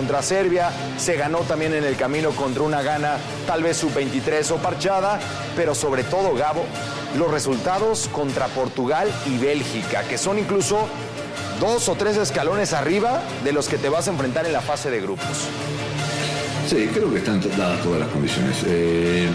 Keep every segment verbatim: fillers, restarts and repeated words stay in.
contra Serbia, se ganó también en el camino contra una Ghana, tal vez sub veintitrés o parchada, pero sobre todo, Gabo, los resultados contra Portugal y Bélgica, que son incluso dos o tres escalones arriba de los que te vas a enfrentar en la fase de grupos. Sí, creo que están dadas todas las condiciones. Eh,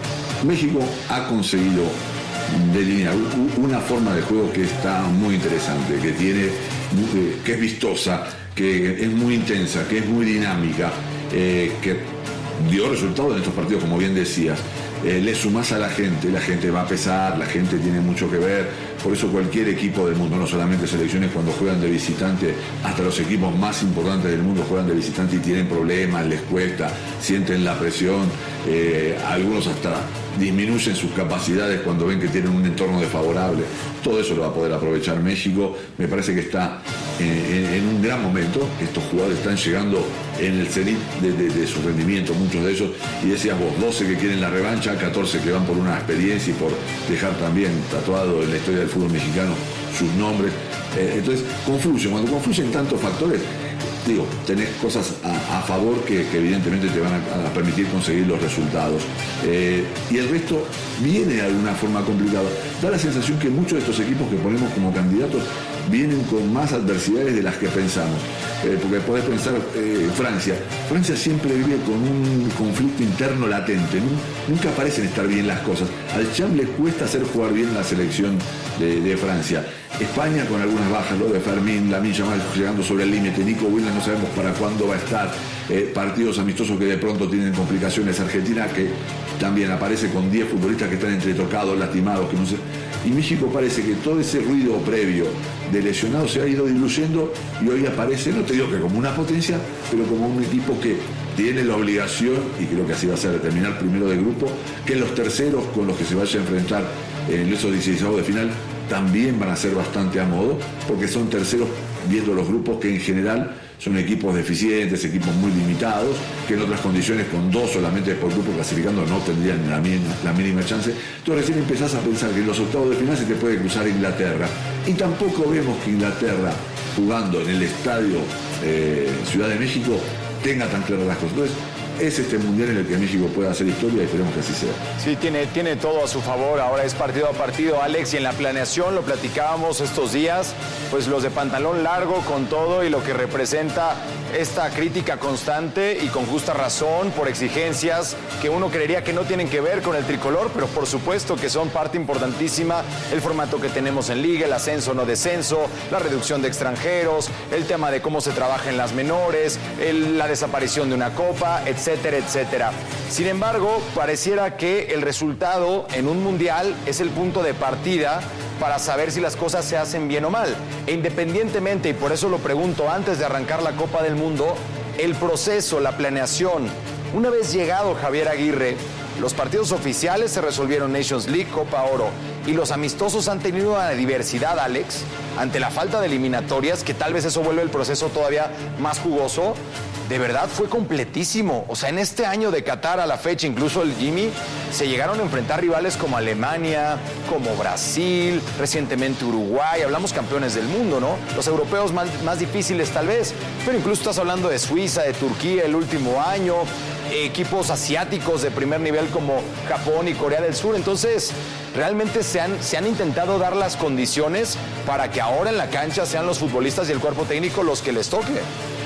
México ha conseguido delinear una forma de juego que está muy interesante, que tiene, que es vistosa, que es muy intensa, que es muy dinámica, eh, que dio resultados en estos partidos, como bien decías. Eh, le sumás a la gente, la gente va a pesar, la gente tiene mucho que ver, por eso cualquier equipo del mundo, no solamente selecciones cuando juegan de visitante, hasta los equipos más importantes del mundo juegan de visitante y tienen problemas, les cuesta, sienten la presión, eh, algunos hasta disminuyen sus capacidades cuando ven que tienen un entorno desfavorable. Todo eso lo va a poder aprovechar México. Me parece que está en, en, en un gran momento. Estos jugadores están llegando en el cenit de, de, de su rendimiento, muchos de ellos, y decías vos, doce que quieren la revancha, catorce que van por una experiencia y por dejar también tatuado en la historia del fútbol mexicano sus nombres. Eh, entonces confluyen, cuando confluyen tantos factores, digo, tenés cosas a, a favor que, que evidentemente te van a, a permitir conseguir los resultados. Eh, y el resto viene de alguna forma complicado. Da la sensación que muchos de estos equipos que ponemos como candidatos vienen con más adversidades de las que pensamos. Eh, porque podés pensar eh, Francia. Francia siempre vive con un conflicto interno latente. Nunca parecen estar bien las cosas. Al Cham le cuesta hacer jugar bien la selección de, de Francia. España con algunas bajas, lo de Fermín, Lamine Yamal llegando sobre el límite, Nico Williams no sabemos para cuándo va a estar, eh, partidos amistosos que de pronto tienen complicaciones, Argentina que también aparece con diez futbolistas que están entretocados, lastimados, que no sé. Y México parece que todo ese ruido previo de lesionados se ha ido diluyendo y hoy aparece, no te digo que como una potencia, pero como un equipo que tiene la obligación, y creo que así va a ser, de terminar primero de grupo, que los terceros con los que se vaya a enfrentar en esos dieciseis de final también van a ser bastante a modo, porque son terceros viendo los grupos que en general son equipos deficientes, equipos muy limitados, que en otras condiciones con dos solamente por grupo clasificando no tendrían la mínima, la mínima chance. Entonces recién empezás a pensar que en los octavos de final se te puede cruzar Inglaterra. Y tampoco vemos que Inglaterra, jugando en el estadio eh, Ciudad de México, tenga tan claras las cosas. Entonces, es este mundial en el que México pueda hacer historia y esperemos que así sea. Sí, tiene, tiene todo a su favor, ahora es partido a partido, Alex, y en la planeación lo platicábamos estos días, pues los de pantalón largo con todo y lo que representa esta crítica constante y con justa razón por exigencias que uno creería que no tienen que ver con el tricolor, pero por supuesto que son parte importantísima, el formato que tenemos en liga, el ascenso no descenso, la reducción de extranjeros, el tema de cómo se trabaja en las menores, el, la desaparición de una copa, etcétera. etcétera, etcétera. Sin embargo, pareciera que el resultado en un mundial es el punto de partida para saber si las cosas se hacen bien o mal. E independientemente, y por eso lo pregunto antes de arrancar la Copa del Mundo, el proceso, la planeación, una vez llegado Javier Aguirre, los partidos oficiales se resolvieron Nations League, Copa Oro, y los amistosos han tenido una diversidad, Alex, ante la falta de eliminatorias, que tal vez eso vuelve el proceso todavía más jugoso. De verdad fue completísimo. O sea, en este año de Qatar a la fecha, incluso el Jimmy, se llegaron a enfrentar rivales como Alemania, como Brasil, recientemente Uruguay. Hablamos campeones del mundo, ¿no? Los europeos más, más difíciles tal vez, pero incluso estás hablando de Suiza, de Turquía el último año, equipos asiáticos de primer nivel como Japón y Corea del Sur. Entonces, realmente se han, se han intentado dar las condiciones para que ahora en la cancha sean los futbolistas y el cuerpo técnico los que les toque.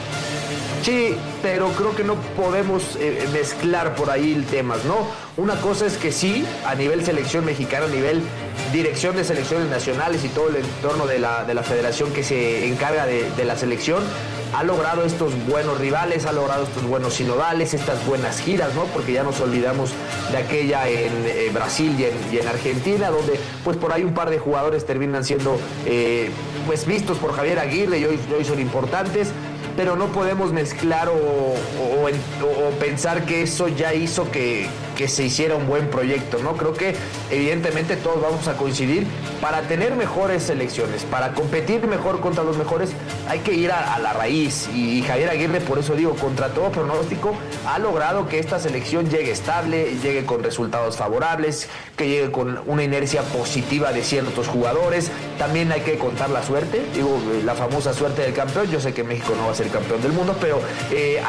Sí, pero creo que no podemos eh, mezclar por ahí temas, ¿no? Una cosa es que sí, a nivel selección mexicana, a nivel dirección de selecciones nacionales y todo el entorno de la, de la federación que se encarga de, de la selección, ha logrado estos buenos rivales, ha logrado estos buenos sinodales, estas buenas giras, ¿no? Porque ya nos olvidamos de aquella en eh, Brasil y en, y en Argentina, donde pues por ahí un par de jugadores terminan siendo eh, pues vistos por Javier Aguirre y hoy, hoy son importantes. Pero no podemos mezclar o, o, o, o pensar que eso ya hizo que, que se hiciera un buen proyecto, ¿no? Creo que evidentemente todos vamos a coincidir, para tener mejores selecciones, para competir mejor contra los mejores, hay que ir a, a la raíz, y, y Javier Aguirre, por eso digo, contra todo pronóstico, ha logrado que esta selección llegue estable, llegue con resultados favorables, que llegue con una inercia positiva de ciertos jugadores. También hay que contar la suerte, digo, la famosa suerte del campeón. Yo sé que México no va a ser campeón del mundo, pero eh,